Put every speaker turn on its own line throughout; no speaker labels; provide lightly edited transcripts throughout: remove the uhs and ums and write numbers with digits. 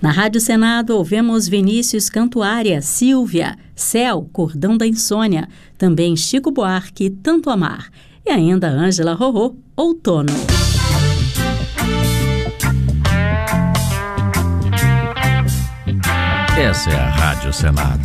Na Rádio Senado ouvemos Vinícius Cantuária, Silvia, Céu, Cordão da Insônia, também Chico Buarque, Tanto Amar, e ainda Ângela Rorô, Outono.
Essa é a Rádio Senado.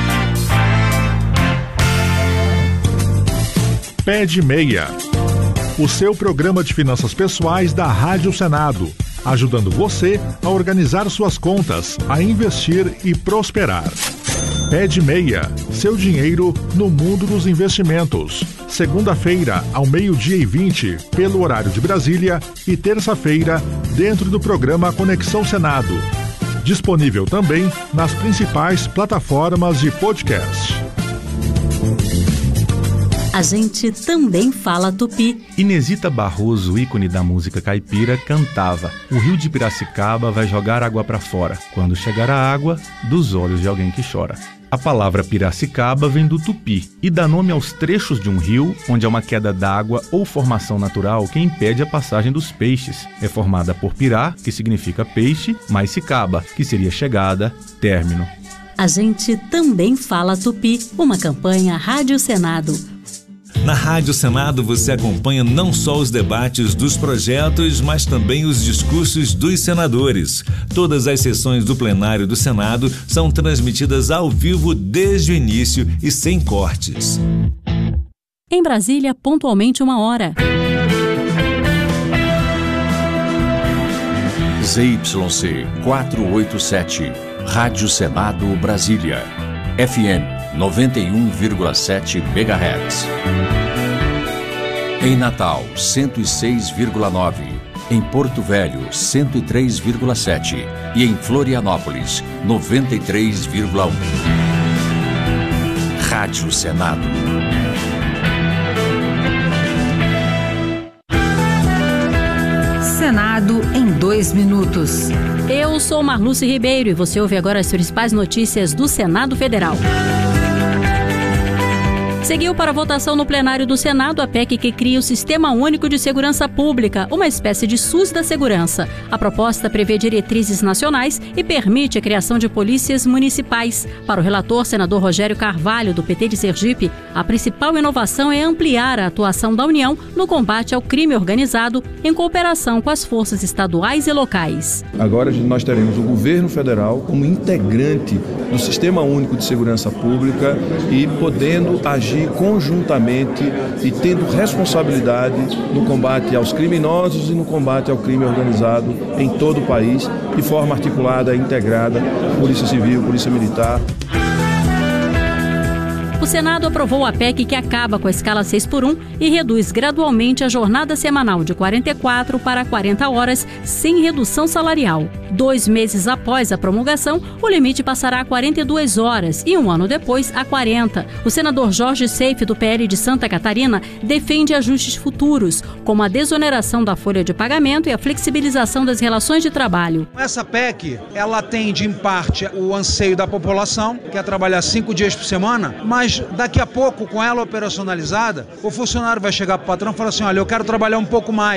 Pé de Meia, o seu programa de finanças pessoais da Rádio Senado, ajudando você a organizar suas contas, a investir e prosperar. Pé de Meia, seu dinheiro no mundo dos investimentos. Segunda-feira, ao 12h20, pelo horário de Brasília, e terça-feira, dentro do programa Conexão Senado. Disponível também nas principais plataformas de podcast.
A gente também fala tupi.
Inesita Barroso, ícone da música caipira, cantava: "O rio de Piracicaba vai jogar água pra fora. Quando chegar a água, dos olhos de alguém que chora." A palavra Piracicaba vem do tupi e dá nome aos trechos de um rio onde há uma queda d'água ou formação natural que impede a passagem dos peixes. É formada por pirá, que significa peixe, mais cicaba, que seria chegada, término.
A gente também fala tupi, uma campanha Rádio Senado.
Na Rádio Senado você acompanha não só os debates dos projetos, mas também os discursos dos senadores. Todas as sessões do plenário do Senado são transmitidas ao vivo desde o início e sem cortes.
Em Brasília, pontualmente 1h.
ZYC 487, Rádio Senado Brasília, FM 91,7 MHz. Em Natal, 106,9. Em Porto Velho, 103,7. E em Florianópolis, 93,1. Rádio Senado.
Senado em 2 minutos.
Eu sou Marluce Ribeiro e você ouve agora as principais notícias do Senado Federal. Seguiu para votação no plenário do Senado a PEC que cria o Sistema Único de Segurança Pública, uma espécie de SUS da segurança. A proposta prevê diretrizes nacionais e permite a criação de polícias municipais. Para o relator, senador Rogério Carvalho, do PT de Sergipe, a principal inovação é ampliar a atuação da União no combate ao crime organizado em cooperação com as forças estaduais e locais.
Agora nós teremos o governo federal como integrante do Sistema Único de Segurança Pública e podendo agir conjuntamente e tendo responsabilidade no combate aos criminosos e no combate ao crime organizado em todo o país, de forma articulada e integrada, Polícia Civil, Polícia Militar.
O Senado aprovou a PEC que acaba com a escala 6x1 e reduz gradualmente a jornada semanal de 44 para 40 horas, sem redução salarial. 2 meses após a promulgação, o limite passará a 42 horas e 1 ano depois a 40. O senador Jorge Seife, do PL de Santa Catarina, defende ajustes futuros, como a desoneração da folha de pagamento e a flexibilização das relações de trabalho.
Essa PEC, ela atende em parte o anseio da população, que é trabalhar 5 dias por semana, mas daqui a pouco, com ela operacionalizada, o funcionário vai chegar para o patrão e falar assim: olha, eu quero trabalhar um pouco mais.